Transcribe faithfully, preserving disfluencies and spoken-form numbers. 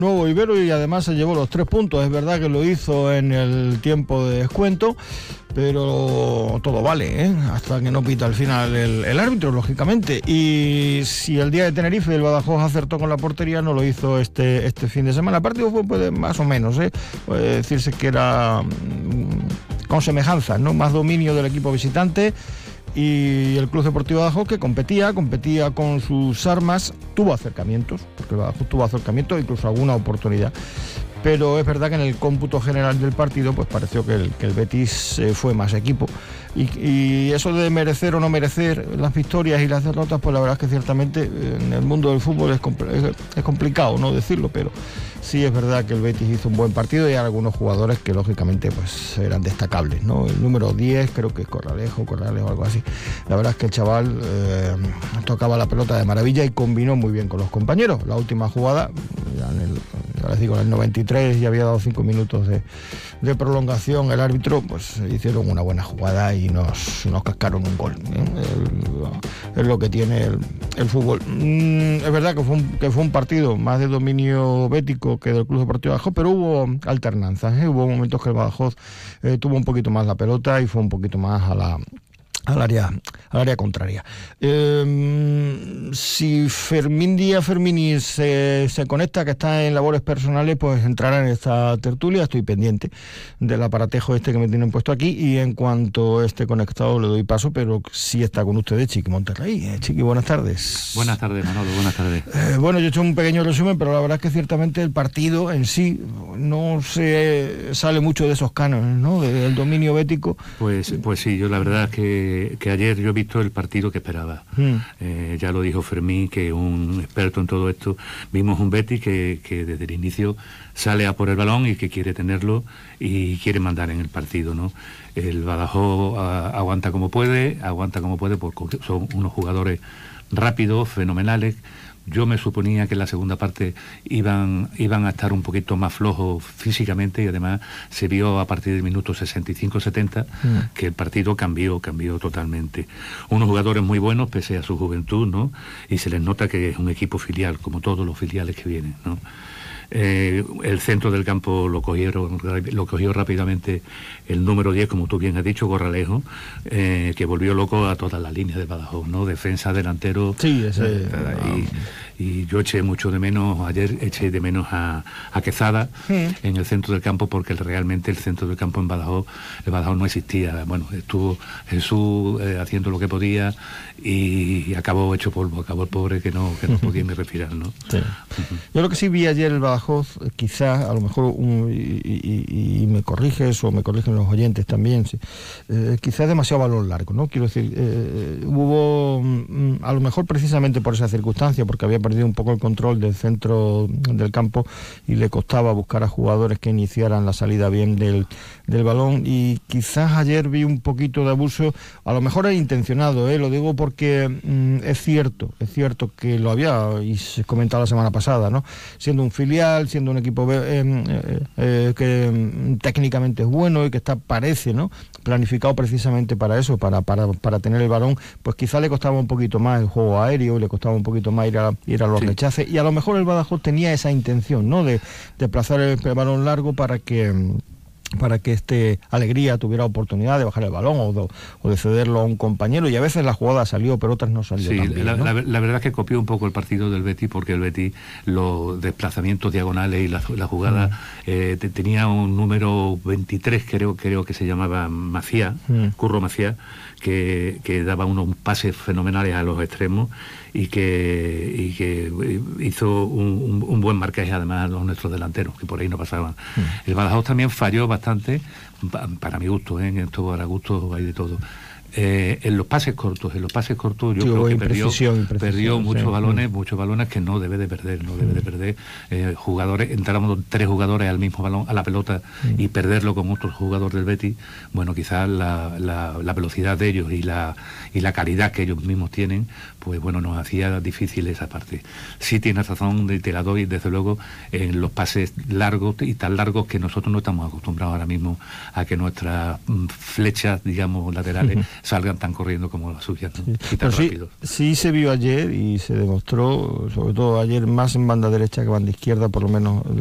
Nuevo Ibero y además se llevó los tres puntos. Es verdad que lo hizo en el tiempo de descuento, pero todo vale, ¿eh? Hasta que no pita al final el, el árbitro, lógicamente. Y si el día de Tenerife el Badajoz acertó con la portería, no lo hizo este, este fin de semana. El partido fue pues, más o menos, ¿eh? Puede decirse que era mmm, con semejanza, ¿no? Más dominio del equipo visitante. Y el Club Deportivo Badajoz, que competía, competía con sus armas, tuvo acercamientos, porque el Badajoz tuvo acercamientos, incluso alguna oportunidad. Pero es verdad que en el cómputo general del partido pues pareció que el, que el Betis eh, fue más equipo. Y, y eso de merecer o no merecer las victorias y las derrotas, pues la verdad es que ciertamente en el mundo del fútbol es, compl- es, es complicado no decirlo, pero sí es verdad que el Betis hizo un buen partido y hay algunos jugadores que lógicamente pues eran destacables, ¿no? El número diez creo que es Corralejo, Corrales o algo así. La verdad es que el chaval eh, tocaba la pelota de maravilla y combinó muy bien con los compañeros. La última jugada, ya, en el, ya les digo, en el noventa y tres ya había dado cinco minutos de, de prolongación, el árbitro pues hicieron una buena jugada y nos, nos cascaron un gol, ¿eh? El, es lo que tiene el, el fútbol. Mm, es verdad que fue, un, que fue un partido más de dominio bético que del Club Deportivo Badajoz, pero hubo alternanzas, ¿eh? Hubo momentos que el Badajoz eh, tuvo un poquito más la pelota y fue un poquito más a la al área al área contraria. Eh, si Fermín Díaz Fermini se, se conecta, que está en labores personales, pues entrará en esta tertulia. Estoy pendiente del aparatejo este que me tienen puesto aquí y en cuanto esté conectado le doy paso, pero sí está con ustedes Chiqui Monterrey. Eh, Chiqui, buenas tardes. Buenas tardes, Manolo, buenas tardes. Eh, bueno, yo he hecho un pequeño resumen, pero la verdad es que ciertamente el partido en sí no se sale mucho de esos cánones, ¿no? Del dominio bético. Pues, pues sí, yo la verdad es que que ayer yo he visto el partido que esperaba. Mm. Eh, ya lo dijo Fermín, que un experto en todo esto. Vimos un Betis que, que desde el inicio sale a por el balón y que quiere tenerlo y quiere mandar en el partido, ¿no? El Badajoz a, aguanta como puede, aguanta como puede porque son unos jugadores rápidos, fenomenales. Yo me suponía que en la segunda parte iban, iban a estar un poquito más flojos físicamente y además se vio a partir del minuto sesenta y cinco setenta mm. que el partido cambió, cambió totalmente. Unos jugadores muy buenos pese a su juventud, ¿no? Y se les nota que es un equipo filial, como todos los filiales que vienen, ¿no? Eh, el centro del campo lo cogieron, lo cogió rápidamente el número diez, como tú bien has dicho, Corralejo, eh, que volvió loco a todas las líneas del Badajoz, ¿no? Defensa, delantero. Sí, ese. Eh, y, y yo eché mucho de menos, ayer eché de menos a, a Quezada sí. en el centro del campo, porque realmente el centro del campo en Badajoz, el Badajoz no existía. Bueno, estuvo Jesús eh, haciendo lo que podía y, y acabó hecho polvo, acabó el pobre que no, que no podía ni respirar, ¿no? Sí. Uh-huh. Yo lo que sí vi ayer el Badajoz, quizás, a lo mejor, un, y, y, y me corriges o me corrigen los oyentes también, sí, eh, quizás demasiado balón largo, ¿no? Quiero decir, eh, hubo, mm, a lo mejor precisamente por esa circunstancia, porque había perdido un poco el control del centro del campo y le costaba buscar a jugadores que iniciaran la salida bien del, del balón, y quizás ayer vi un poquito de abuso, a lo mejor es intencionado, ¿eh? Lo digo porque mm, es cierto, es cierto que lo había, y se comentaba la semana pasada, ¿no? Siendo un filial, siendo un equipo eh, eh, eh, que eh, técnicamente es bueno y que está, parece, ¿no?, planificado precisamente para eso, para, para, para tener el balón, pues quizá le costaba un poquito más el juego aéreo, le costaba un poquito más ir a, ir a los sí. rechaces, y a lo mejor el Badajoz tenía esa intención, ¿no?, de, de plazar el, el balón largo para que para que este Alegría tuviera oportunidad de bajar el balón o de, o de cederlo a un compañero, y a veces la jugada salió, pero otras no salió. Sí, tan bien, la, ¿no? la, la verdad es que copió un poco el partido del Betis, porque el Betis, los desplazamientos diagonales y la, la jugada, mm. eh, te, tenía un número veintitrés, creo, creo que se llamaba Macías, mm. Curro Macías, que, que daba unos pases fenomenales a los extremos y que, y que hizo un, un, un buen marcaje además a los nuestros delanteros, que por ahí no pasaban. Mm. El Badajoz también falló bastante, para mi gusto, ¿eh? En esto para gusto hay de todo. Eh, en los pases cortos, en los pases cortos yo sí, creo que perdió, perdió muchos sí. balones, mm. muchos balones que no debe de perder, no debe mm. de perder eh, jugadores, entramos tres jugadores al mismo balón, a la pelota, mm. y perderlo con otro jugador del Betis, bueno, quizás la, la, la velocidad de ellos y la y la calidad que ellos mismos tienen, pues bueno, nos hacía difícil esa parte. Sí tienes razón, te la doy, desde luego, en los pases largos y tan largos que nosotros no estamos acostumbrados ahora mismo a que nuestras flechas, digamos, laterales, mm. salgan tan corriendo como las suyas, ¿no? Sí. Y tan sí, rápidos. Sí se vio ayer y se demostró, sobre todo ayer más en banda derecha que banda izquierda, por lo menos